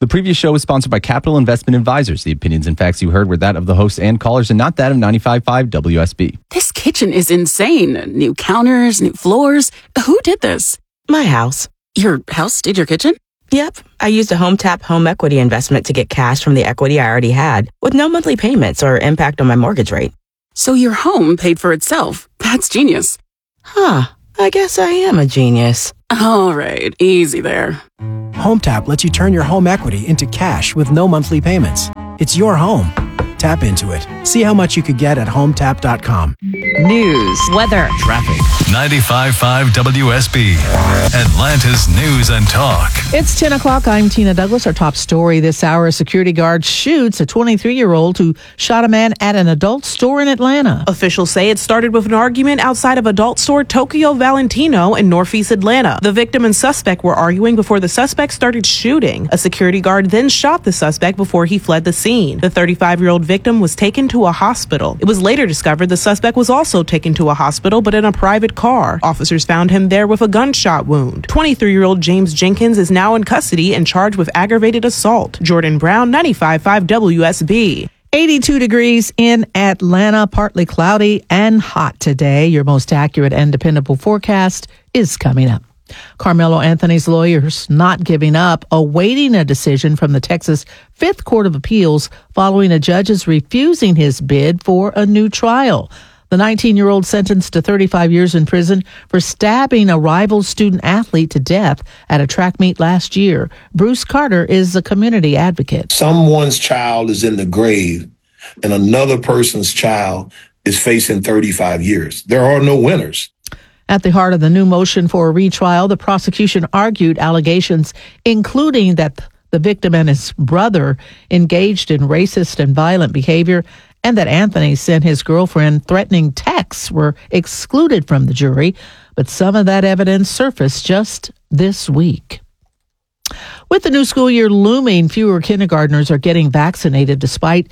The previous show was sponsored by Capital Investment Advisors. The opinions and facts you heard were that of the hosts and callers and not that of 95.5 WSB. This kitchen is insane. New counters, new floors. Who did this? My house. Your house did your kitchen? Yep. I used a HomeTap home equity investment to get cash from the equity I already had with no monthly payments or impact on my mortgage rate. So your home paid for itself. That's genius. Huh. I guess I am a genius. All right. Easy there. HomeTap lets you turn your home equity into cash with no monthly payments. It's your home. Tap into it. See how much you could get at HomeTap.com. News, weather, Traffic. 95.5 WSB, Atlanta's News and Talk. It's 10 o'clock. I'm Tina Douglas. Our top story this hour, a security guard shoots a 23-year-old who shot a man at an adult store in Atlanta. Officials say it started with an argument outside of adult store Tokyo Valentino in Northeast Atlanta. The victim and suspect were arguing before the suspect started shooting. A security guard then shot the suspect before he fled the scene. The 35-year-old victim was taken to a hospital. It was later discovered the suspect was also taken to a hospital, but in a private car. Officers found him there with a gunshot wound. 23-year-old James Jenkins is now in custody and charged with aggravated assault. Jordan Brown, 95.5 WSB. 82 degrees in Atlanta, partly cloudy and hot today. Your most accurate and dependable forecast is coming up. Carmelo Anthony's lawyers not giving up, awaiting a decision from the Texas Fifth Court of Appeals following a judge's refusing his bid for a new trial. The 19-year-old sentenced to 35 years in prison for stabbing a rival student athlete to death at a track meet last year. Bruce Carter is a community advocate. Someone's child is in the grave and another person's child is facing 35 years. There are no winners. At the heart of the new motion for a retrial, the prosecution argued allegations, including that the victim and his brother engaged in racist and violent behavior, and that Anthony sent his girlfriend threatening texts, were excluded from the jury. But some of that evidence surfaced just this week. With the new school year looming, fewer kindergartners are getting vaccinated despite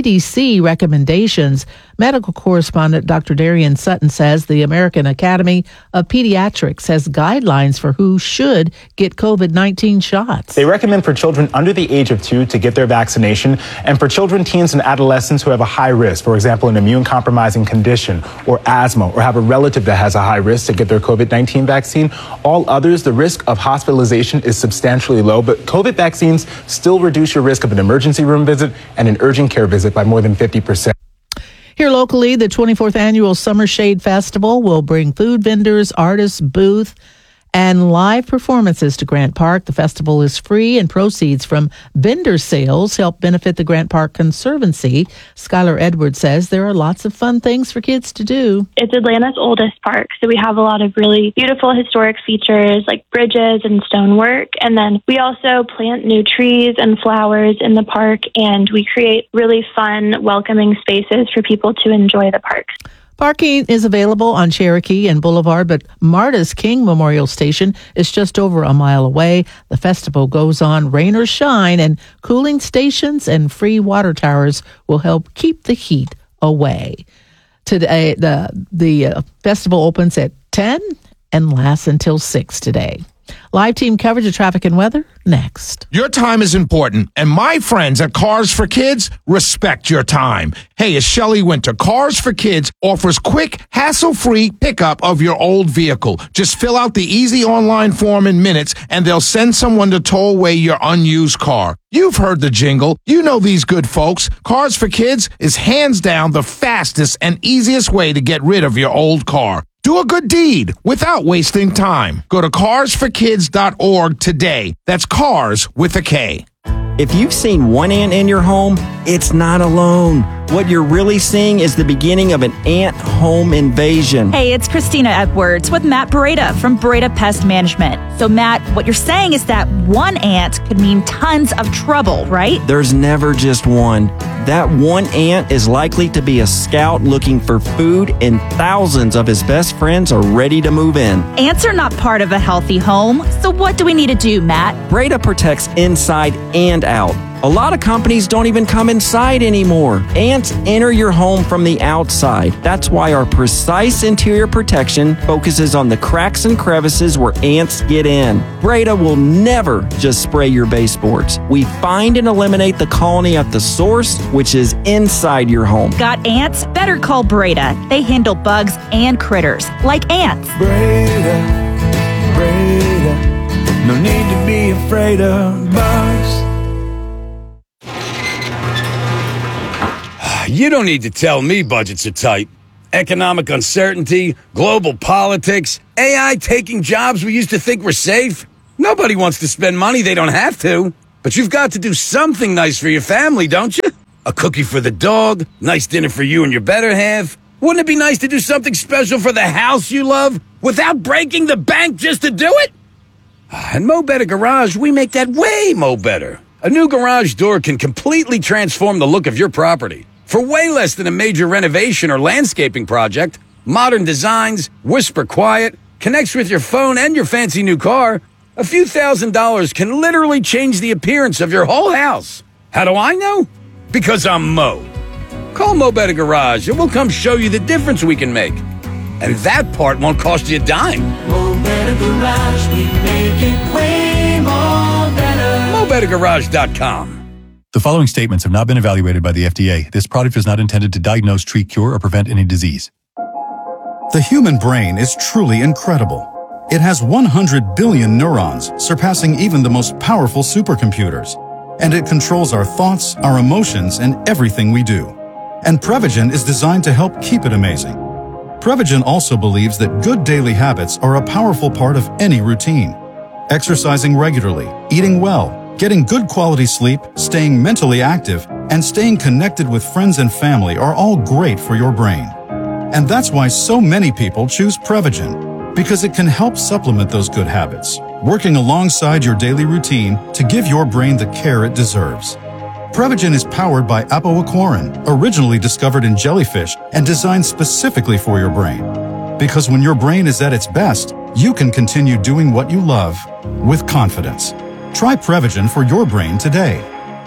CDC recommendations. Medical correspondent Dr. Darian Sutton says the American Academy of Pediatrics has guidelines for who should get COVID-19 shots. They recommend for children under the age of 2 to get their vaccination, and for children, teens, and adolescents who have a high risk, for example, an immune-compromising condition or asthma, or have a relative that has a high risk to get their COVID-19 vaccine. All others, the risk of hospitalization is substantially low, but COVID vaccines still reduce your risk of an emergency room visit and an urgent care visit by more than 50%. Here locally, the 24th annual Summer Shade Festival will bring food vendors, artists, booth, and live performances to Grant Park. The festival is free, and proceeds from vendor sales help benefit the Grant Park Conservancy. Skylar Edwards says there are lots of fun things for kids to do. It's Atlanta's oldest park, so we have a lot of really beautiful historic features like bridges and stonework. And then we also plant new trees and flowers in the park, and we create really fun, welcoming spaces for people to enjoy the park. Parking is available on Cherokee and Boulevard, but Marta's King Memorial Station is just over a mile away. The festival goes on rain or shine, and cooling stations and free water towers will help keep the heat away. Today, the festival opens at 10 and lasts until 6 today. Live team coverage of traffic and weather next. Your time is important, and my friends at Cars for Kids respect your time. Hey, it's Shelley Winter. Cars for Kids offers quick, hassle-free pickup of your old vehicle. Just fill out the easy online form in minutes, and they'll send someone to tow away your unused car. You've heard the jingle. You know these good folks. Cars for Kids is hands down the fastest and easiest way to get rid of your old car. Do a good deed without wasting time. Go to carsforkids.org today. That's cars with a K. If you've seen one ant in your home, it's not alone. What you're really seeing is the beginning of an ant home invasion. Hey, it's Christina Edwards with Matt Beretta from Beretta Pest Management. So, Matt, what you're saying is that one ant could mean tons of trouble, right? There's never just one. That one ant is likely to be a scout looking for food, and thousands of his best friends are ready to move in. Ants are not part of a healthy home. So what do we need to do, Matt? Beretta protects inside and out. A lot of companies don't even come inside anymore. Ants enter your home from the outside. That's why our Precise Interior Protection focuses on the cracks and crevices where ants get in. Breda will never just spray your baseboards. We find and eliminate the colony at the source, which is inside your home. Got ants? Better call Breda. They handle bugs and critters, like ants. Breda, no need to be afraid of bugs. You don't need to tell me budgets are tight. Economic uncertainty, global politics, AI taking jobs we used to think were safe. Nobody wants to spend money they don't have to. But you've got to do something nice for your family, don't you? A cookie for the dog, nice dinner for you and your better half. Wouldn't it be nice to do something special for the house you love without breaking the bank just to do it? At Mo Better Garage, we make that way mo better. A new garage door can completely transform the look of your property. For way less than a major renovation or landscaping project, modern designs, whisper quiet, connects with your phone and your fancy new car, a few $1,000s can literally change the appearance of your whole house. How do I know? Because I'm Mo. Call Mo Better Garage and we'll come show you the difference we can make. And that part won't cost you a dime. Mo Better Garage, we make it way more better. MoBetterGarage.com. The following statements have not been evaluated by the FDA. This product is not intended to diagnose, treat, cure, or prevent any disease. The human brain is truly incredible. It has 100 billion neurons, surpassing even the most powerful supercomputers. And it controls our thoughts, our emotions, and everything we do. And Prevagen is designed to help keep it amazing. Prevagen also believes that good daily habits are a powerful part of any routine. Exercising regularly, eating well, getting good quality sleep, staying mentally active, and staying connected with friends and family are all great for your brain. And that's why so many people choose Prevagen, because it can help supplement those good habits, working alongside your daily routine to give your brain the care it deserves. Prevagen is powered by apoaquarin, originally discovered in jellyfish and designed specifically for your brain. Because when your brain is at its best, you can continue doing what you love with confidence. Try Prevagen for your brain today.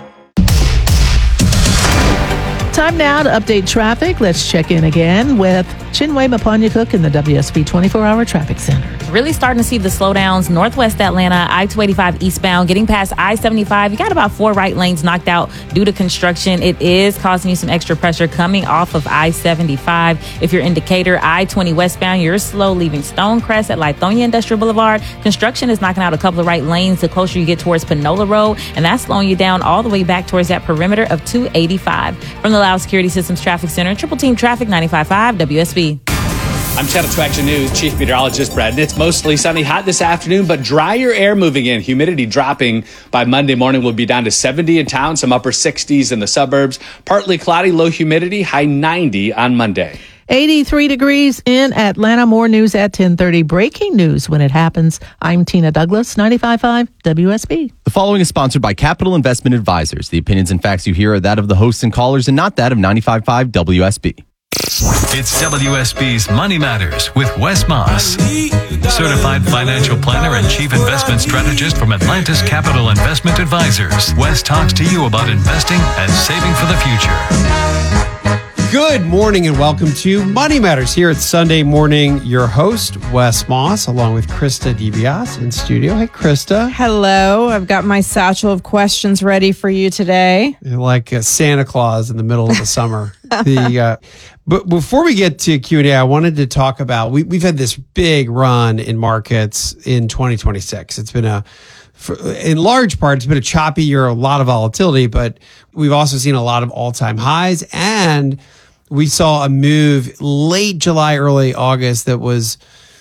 Time now to update traffic. Let's check in again with Chinwe Mapanya-Cook in the WSB 24-hour traffic center. Really starting to see the slowdowns northwest Atlanta, I-285 eastbound, getting past I-75. You got about 4 right lanes knocked out due to construction. It is causing you some extra pressure coming off of I-75. If you're in Decatur, I-20 westbound, you're slow leaving Stonecrest at Lithonia Industrial Boulevard. Construction is knocking out a couple of right lanes the closer you get towards Panola Road, and that's slowing you down all the way back towards that perimeter of 285. From the Loud Security Systems Traffic Center, Triple Team Traffic 95.5 WSB. I'm Channel 2 Action News Chief Meteorologist Brad. It's mostly sunny, hot this afternoon, but drier air moving in. Humidity dropping by Monday morning will be down to 70 in town, some upper 60s in the suburbs. Partly cloudy, low humidity, high 90 on Monday. 83 degrees in Atlanta. More news at 10:30. Breaking news when it happens. I'm Tina Douglas, 95.5 WSB. The following is sponsored by Capital Investment Advisors. The opinions and facts you hear are that of the hosts and callers and not that of 95.5 WSB. It's WSB's Money Matters with Wes Moss, certified financial planner and chief investment strategist from Atlantis Capital Investment Advisors. Wes talks to you about investing and saving for the future. Good morning and welcome to Money Matters here at Sunday morning. Your host, Wes Moss, along with Krista DiBiase in studio. Hey, Krista. Hello. I've got my satchel of questions ready for you today. You're like Santa Claus in the middle of the summer. But before we get to Q&A, I wanted to talk about, we've had this big run in markets in 2026. It's been in large part, it's been a choppy year, a lot of volatility, but we've also seen a lot of all-time highs. And we saw a move late July, early August that was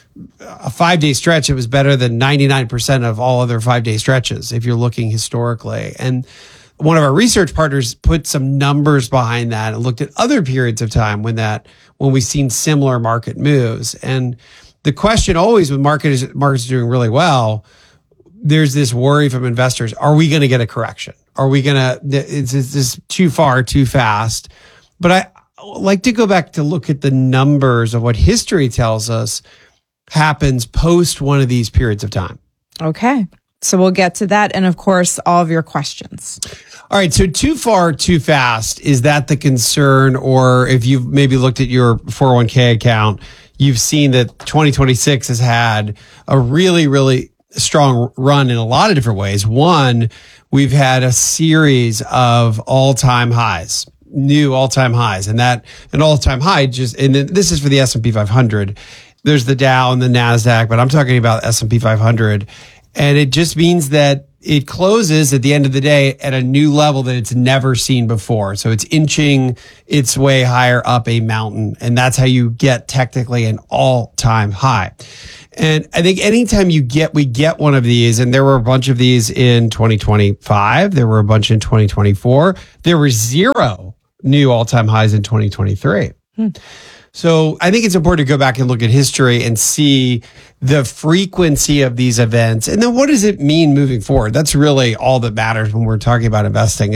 a 5-day stretch. It was better than 99% of all other 5-day stretches if you're looking historically. And one of our research partners put some numbers behind that and looked at other periods of time when we've seen similar market moves. And the question always with markets doing really well, there's this worry from investors. Are we going to get a correction? Is this too far, too fast? But I like to go back to look at the numbers of what history tells us happens post one of these periods of time. Okay. So we'll get to that. And of course, all of your questions. All right. So too far, too fast. Is that the concern? Or if you've maybe looked at your 401k account, you've seen that 2026 has had a really, really strong run in a lot of different ways. One, we've had a series of all-time highs, new all-time highs, and that an all-time high and this is for the S&P 500. There's the Dow and the NASDAQ, but I'm talking about S&P 500. And it just means that it closes at the end of the day at a new level that it's never seen before. So it's inching its way higher up a mountain. And that's how you get technically an all-time high. And I think anytime we get one of these, and there were a bunch of these in 2025, there were a bunch in 2024, there were 0 new all-time highs in 2023. So I think it's important to go back and look at history and see the frequency of these events. And then what does it mean moving forward? That's really all that matters when we're talking about investing.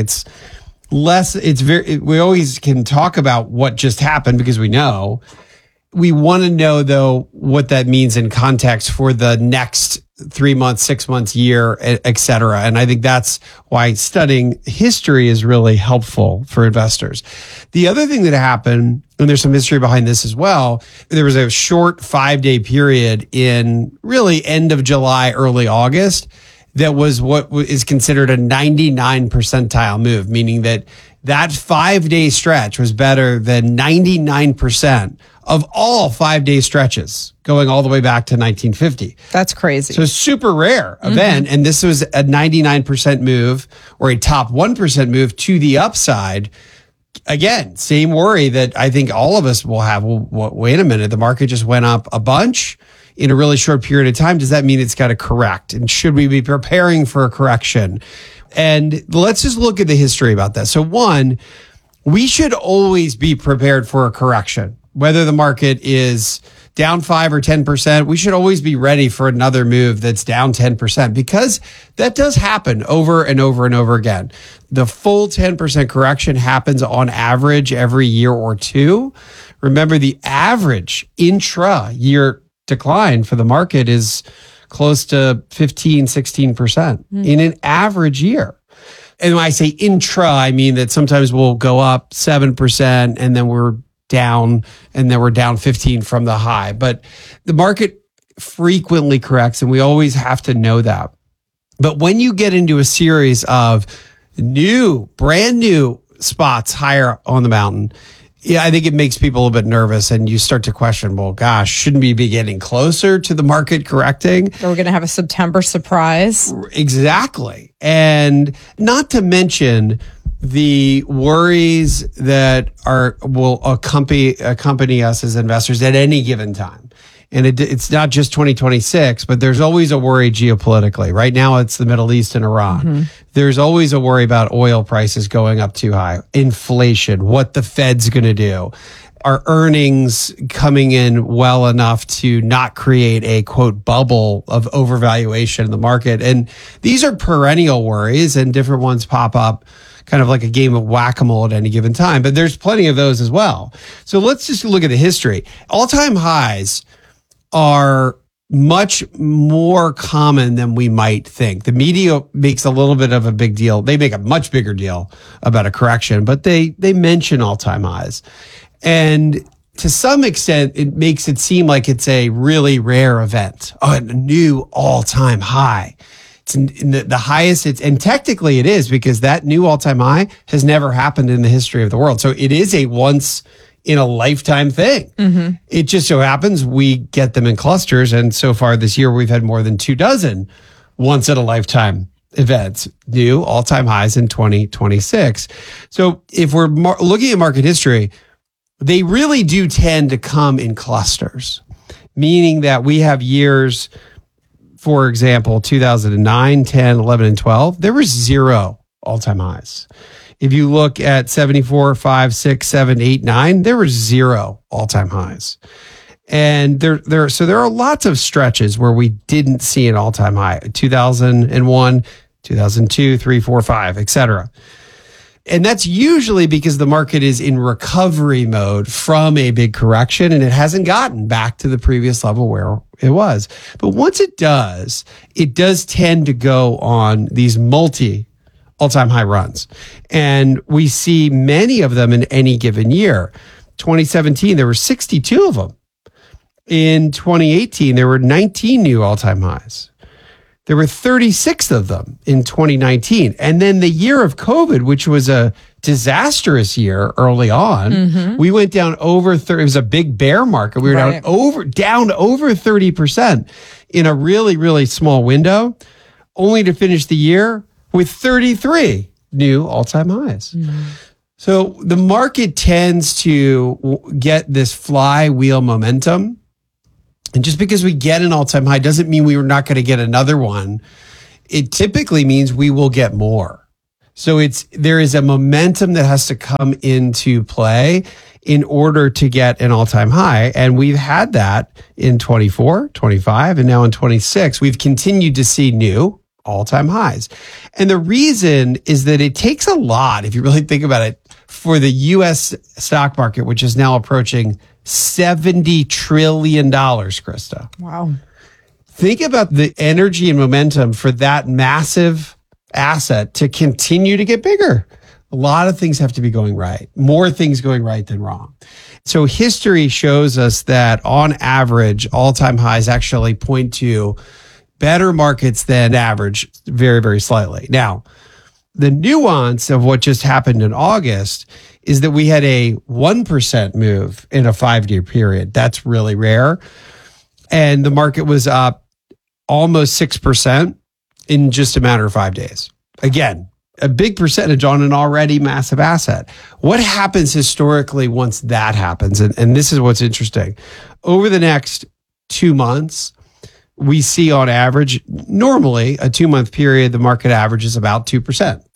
We always can talk about what just happened because we know. We want to know, though, what that means in context for the next 3 months, 6 months, year, et cetera. And I think that's why studying history is really helpful for investors. The other thing that happened, and there's some history behind this as well, there was a short 5-day period in really end of July, early August, that was what is considered a 99 percentile move, meaning that 5-day stretch was better than 99% of all 5-day stretches going all the way back to 1950. That's crazy. So super rare event. And this was a 99% move or a top 1% move to the upside. Again, same worry that I think all of us will have. Well, wait a minute. The market just went up a bunch in a really short period of time. Does that mean it's got to correct? And should we be preparing for a correction? And let's just look at the history about that. So one, we should always be prepared for a correction. Whether the market is down 5 or 10%, we should always be ready for another move that's down 10% because that does happen over and over and over again. The full 10% correction happens on average every year or two. Remember, the average intra-year decline for the market is close to 15, 16% in an average year. And when I say intra, I mean that sometimes we'll go up 7% and then we're down, and then we're down 15 from the high. But the market frequently corrects, and we always have to know that. But when you get into a series of brand new spots higher on the mountain, I think it makes people a little bit nervous, and you start to question, well, gosh, shouldn't we be getting closer to the market correcting? Are we going to have a September surprise? Exactly. And not to mention the worries that will accompany us as investors at any given time. And it's not just 2026, but there's always a worry geopolitically. Right now, it's the Middle East and Iran. There's always a worry about oil prices going up too high, inflation, what the Fed's going to do, our earnings coming in well enough to not create a, quote, bubble of overvaluation in the market. And these are perennial worries, and different ones pop up kind of like a game of whack-a-mole at any given time. But there's plenty of those as well. So let's just look at the history. All-time highs are much more common than we might think. The media makes a little bit of a big deal. They make a much bigger deal about a correction, but they mention all-time highs. And to some extent, it makes it seem like it's a really rare event. Oh, a new all-time high. It's the highest, and technically it is, because that new all-time high has never happened in the history of the world. So it is a once in a lifetime thing. It just so happens we get them in clusters. And so far this year, we've had more than 24 once in a lifetime events, new all-time highs in 2026. So if we're looking at market history, they really do tend to come in clusters, meaning that we have years, for example, 2009, 10, 11, and 12, there were 0 all-time highs. If you look at 74, 5, 6, 7, 8, 9, there were 0 all-time highs. And so there are lots of stretches where we didn't see an all-time high. 2001, 2002, 3, 4, 5, et cetera. And that's usually because the market is in recovery mode from a big correction and it hasn't gotten back to the previous level where it was. But once it does tend to go on these all-time high runs. And we see many of them in any given year. 2017, there were 62 of them. In 2018, there were 19 new all-time highs. There were 36 of them in 2019. And then the year of COVID, which was a disastrous year early on, we went down over 30. It was a big bear market. We were down over 30% in a really, really small window, only to finish the year with 33 new all-time highs. So the market tends to get this flywheel momentum. And just because we get an all-time high doesn't mean we were not going to get another one. It typically means we will get more. So there is a momentum that has to come into play in order to get an all-time high. And we've had that in 24, 25, and now in 26. We've continued to see new all-time highs. And the reason is that it takes a lot, if you really think about it, for the U.S. stock market, which is now approaching $70 trillion, Krista. Wow. Think about the energy and momentum for that massive asset to continue to get bigger. A lot of things have to be going right, more things going right than wrong. So history shows us that on average, all-time highs actually point to better markets than average very, very slightly. Now, the nuance of what just happened in August is that we had a 1% move in a 5-year period. That's really rare. And the market was up almost 6% in just a matter of 5 days. Again, a big percentage on an already massive asset. What happens historically once that happens? And this is what's interesting. Over the next 2 months, we see on average, normally a 2-month period, the market average is about 2%,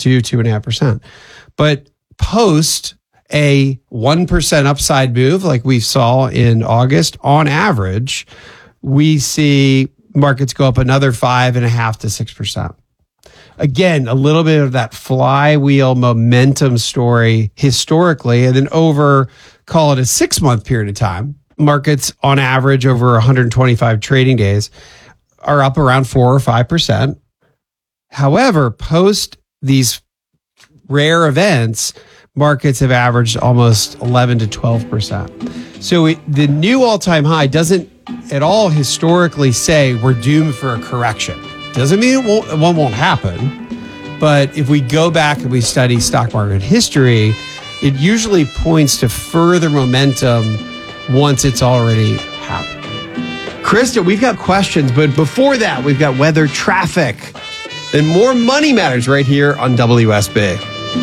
2.5%. But post a 1% upside move like we saw in August, on average, we see markets go up another 5.5% to 6%. Again, a little bit of that flywheel momentum story historically, and then over, call it a 6-month period of time, markets on average over 125 trading days are up around 4 or 5%. However, post these rare events, markets have averaged almost 11 to 12%. So the new all-time high doesn't at all historically say we're doomed for a correction. Doesn't mean it won't happen. But if we go back and we study stock market history, it usually points to further momentum once it's already happened. Krista, we've got questions, but before that, we've got weather, traffic, and more Money Matters right here on WSB.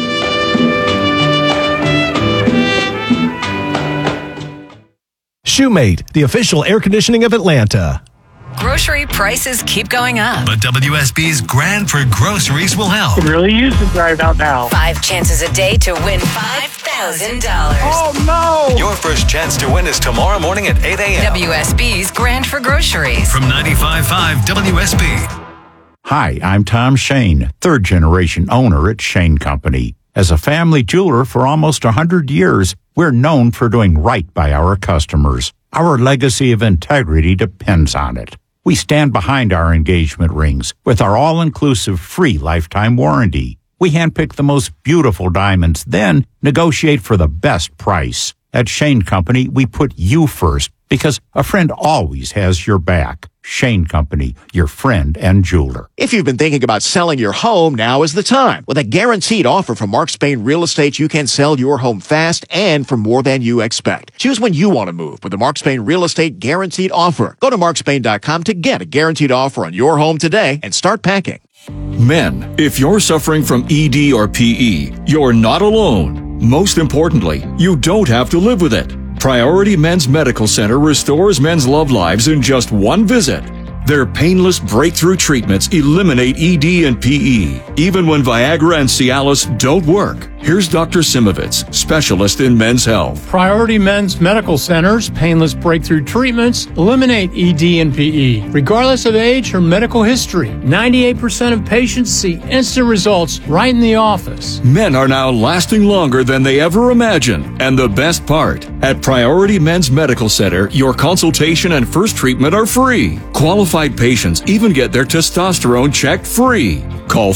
Shoemate, the official air conditioning of Atlanta. Grocery prices keep going up. But WSB's Grand for Groceries will help. Could really use the drive out now. 5 chances a day to win $5,000. Oh, no! Your first chance to win is tomorrow morning at 8 a.m. WSB's Grand for Groceries. From 95.5 WSB. Hi, I'm Tom Shane, third-generation owner at Shane Company. As a family jeweler for almost 100 years, we're known for doing right by our customers. Our legacy of integrity depends on it. We stand behind our engagement rings with our all-inclusive free lifetime warranty. We handpick the most beautiful diamonds, then negotiate for the best price. At Shane Company, we put you first because a friend always has your back. Shane Company, your friend and jeweler. If you've been thinking about selling your home, now is the time. With a guaranteed offer from Mark Spain Real Estate, you can sell your home fast and for more than you expect. Choose when you want to move with the Mark Spain Real Estate Guaranteed Offer. Go to markspain.com to get a guaranteed offer on your home today and start packing. Men, if you're suffering from ED or PE, you're not alone. Most importantly, you don't have to live with it. Priority Men's Medical Center restores men's love lives in just one visit. Their painless breakthrough treatments eliminate ED and PE, even when Viagra and Cialis don't work. Here's Dr. Simovitz, specialist in men's health. Priority Men's Medical Center's painless breakthrough treatments eliminate ED and PE, regardless of age or medical history. 98% of patients see instant results right in the office. Men are now lasting longer than they ever imagined. And the best part, at Priority Men's Medical Center, your consultation and first treatment are free. Qualified patients even get their testosterone checked free. Call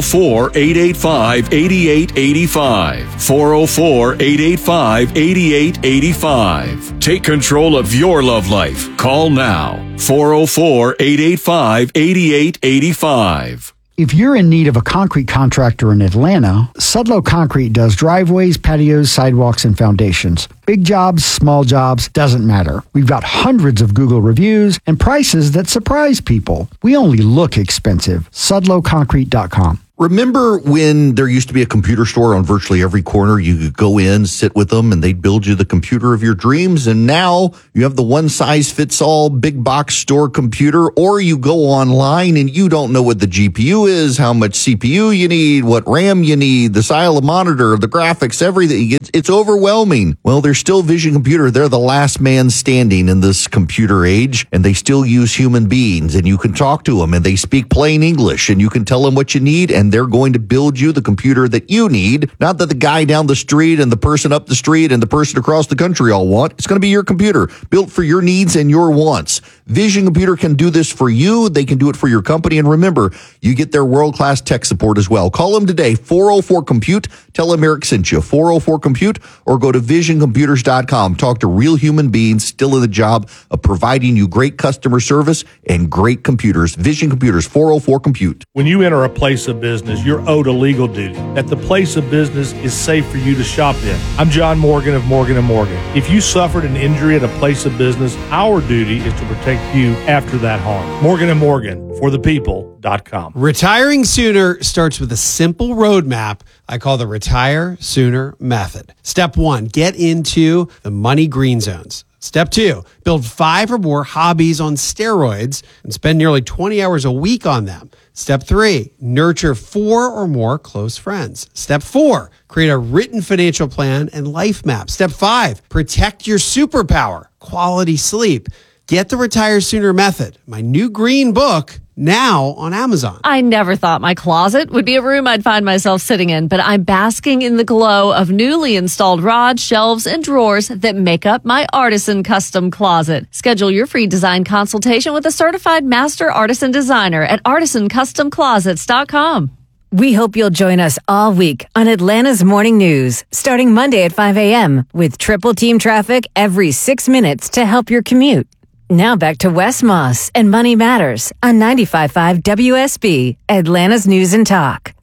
404-885-8885. 404-885-8885. Take control of your love life. Call now. 404-885-8885. If you're in need of a concrete contractor in Atlanta, Sudlow Concrete does driveways, patios, sidewalks, and foundations. Big jobs, small jobs, doesn't matter. We've got hundreds of Google reviews and prices that surprise people. We only look expensive. SudlowConcrete.com. Remember when there used to be a computer store on virtually every corner? You could go in, sit with them, and they'd build you the computer of your dreams. And now you have the one-size-fits-all big box store computer, or you go online and you don't know what the GPU is, how much CPU you need, what RAM you need, the style of monitor, the graphics, everything. It's overwhelming. Well, there's still Vision Computer. They're the last man standing in this computer age, and they still use human beings, and you can talk to them, and they speak plain English, and you can tell them what you need, and they're going to build you the computer that you need, not that the guy down the street and the person up the street and the person across the country all want. It's going to be your computer, built for your needs and your wants. Vision Computer can do this for you. They can do it for your company. And remember, you get their world-class tech support as well. Call them today, 404-COMPUTE. Tell them Eric sent you, 404-COMPUTE, or go to visioncomputers.com. Talk to real human beings still in the job of providing you great customer service and great computers. Vision Computers, 404-COMPUTE. When you enter a place of business, you're owed a legal duty that the place of business is safe for you to shop in. I'm John Morgan of Morgan & Morgan. If you suffered an injury at a place of business, our duty is to protect you after that harm. Morgan & Morgan, for the people.com. Retiring sooner starts with a simple roadmap I call the Retire Sooner Method. Step 1, get into the money green zones. Step 2, build 5 or more hobbies on steroids and spend nearly 20 hours a week on them. Step 3, nurture 4 or more close friends. Step 4, create a written financial plan and life map. Step 5, protect your superpower, quality sleep. Get the Retire Sooner Method, my new green book, now on Amazon. I never thought my closet would be a room I'd find myself sitting in, but I'm basking in the glow of newly installed rods, shelves, and drawers that make up my Artisan Custom Closet. Schedule your free design consultation with a certified master artisan designer at artisancustomclosets.com. We hope you'll join us all week on Atlanta's Morning News, starting Monday at 5 a.m. with triple team traffic every 6 minutes to help your commute. Now back to Wes Moss and Money Matters on 95.5 WSB, Atlanta's News and Talk.